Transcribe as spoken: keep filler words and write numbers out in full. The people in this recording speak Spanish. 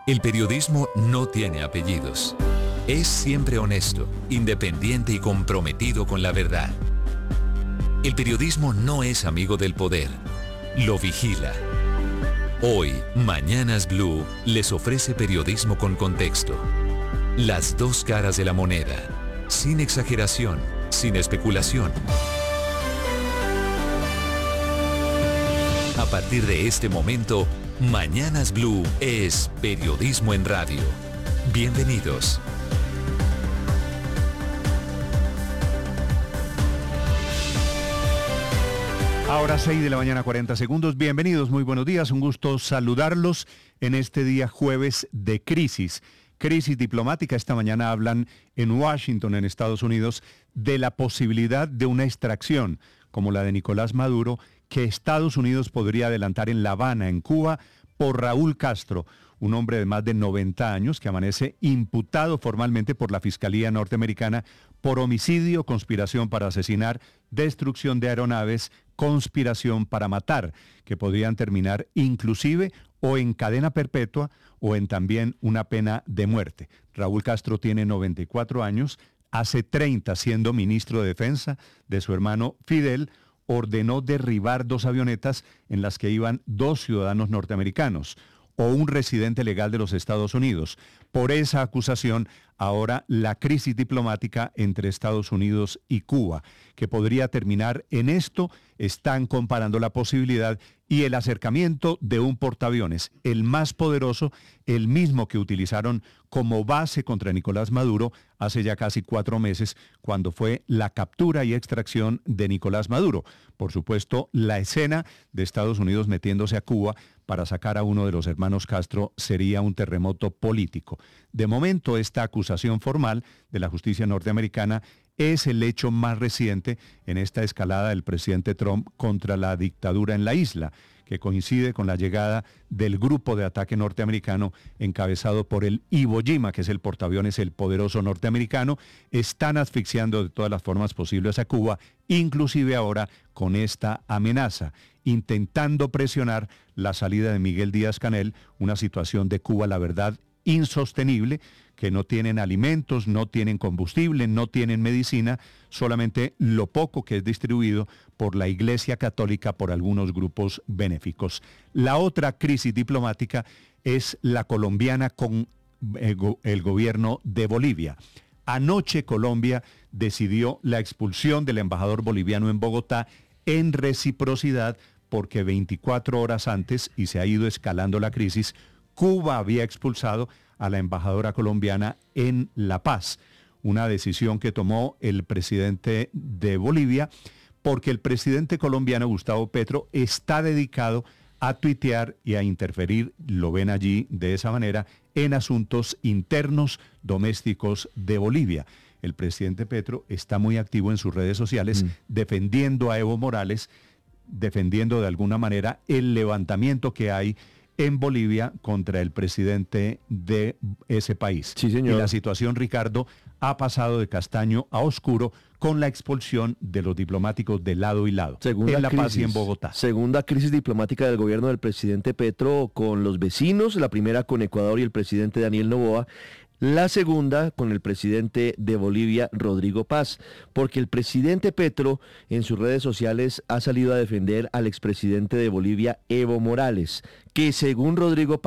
El periodismo no tiene apellidos. Es siempre honesto, independiente y comprometido con la verdad. El periodismo no es amigo del poder, lo vigila. Hoy, Mañanas Blue les ofrece periodismo con contexto. Las dos caras de la moneda, sin exageración, sin especulación. A partir de este momento, Mañanas Blue es periodismo en radio. Bienvenidos. Ahora seis de la mañana, cuarenta segundos. Bienvenidos, muy buenos días. Un gusto saludarlos en este día jueves de crisis. Crisis diplomática. Esta mañana hablan en Washington, en Estados Unidos, de la posibilidad de una extracción, como la de Nicolás Maduro, que Estados Unidos podría adelantar en La Habana, en Cuba, por Raúl Castro, un hombre de más de noventa años que amanece imputado formalmente por la Fiscalía norteamericana por homicidio, conspiración para asesinar, destrucción de aeronaves, conspiración para matar, que podrían terminar inclusive o en cadena perpetua o en también una pena de muerte. Raúl Castro tiene noventa y cuatro años, hace treinta siendo ministro de Defensa de su hermano Fidel, ordenó derribar dos avionetas en las que iban dos ciudadanos norteamericanos o un residente legal de los Estados Unidos. Por esa acusación, ahora la crisis diplomática entre Estados Unidos y Cuba, que podría terminar en esto, están comparando la posibilidad y el acercamiento de un portaaviones, el más poderoso, el mismo que utilizaron como base contra Nicolás Maduro hace ya casi cuatro meses, cuando fue la captura y extracción de Nicolás Maduro. Por supuesto, la escena de Estados Unidos metiéndose a Cuba para sacar a uno de los hermanos Castro sería un terremoto político. De momento, esta acusación formal de la justicia norteamericana es el hecho más reciente en esta escalada del presidente Trump contra la dictadura en la isla, que coincide con la llegada del grupo de ataque norteamericano encabezado por el Iwo Jima, que es el portaaviones, el poderoso norteamericano. Están asfixiando de todas las formas posibles a Cuba, inclusive ahora con esta amenaza, intentando presionar la salida de Miguel Díaz-Canel, una situación de Cuba, la verdad, insostenible, que no tienen alimentos, no tienen combustible, no tienen medicina, solamente lo poco que es distribuido por la Iglesia Católica, por algunos grupos benéficos. La otra crisis diplomática es la colombiana con el, go- el gobierno de Bolivia. Anoche Colombia decidió la expulsión del embajador boliviano en Bogotá en reciprocidad porque veinticuatro horas antes, y se ha ido escalando la crisis, Cuba había expulsado a la embajadora colombiana en La Paz, una decisión que tomó el presidente de Bolivia, porque el presidente colombiano Gustavo Petro está dedicado a tuitear y a interferir, lo ven allí de esa manera, en asuntos internos domésticos de Bolivia. El presidente Petro está muy activo en sus redes sociales, mm. defendiendo a Evo Morales, defendiendo de alguna manera el levantamiento que hay en Bolivia contra el presidente de ese país. Sí, señor. Y la situación, Ricardo, ha pasado de castaño a oscuro con la expulsión de los diplomáticos de lado y lado, Segunda en La Paz crisis, y en Bogotá. Segunda crisis diplomática del gobierno del presidente Petro con los vecinos, la primera con Ecuador y el presidente Daniel Noboa, la segunda con el presidente de Bolivia, Rodrigo Paz, porque el presidente Petro en sus redes sociales ha salido a defender al expresidente de Bolivia, Evo Morales, que según Rodrigo Paz